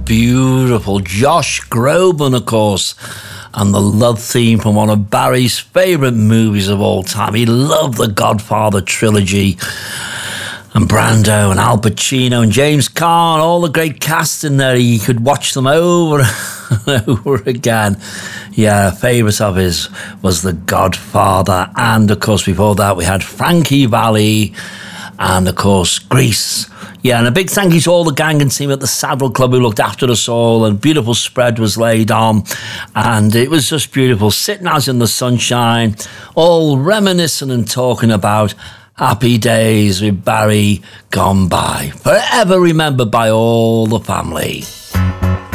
beautiful. Josh Groban, of course, and the love theme from one of Barry's favourite movies of all time. He loved the Godfather trilogy. And Brando and Al Pacino and James Caan, all the great cast in there. He could watch them over and over again. Yeah, a favourite of his was The Godfather. And, of course, before that, we had Frankie Valli and, of course, Grease. Yeah, and a big thank you to all the gang and team at the Savile Club who looked after us all, and beautiful spread was laid on, and it was just beautiful, sitting out in the sunshine, all reminiscing and talking about happy days with Barry gone by, forever remembered by all the family.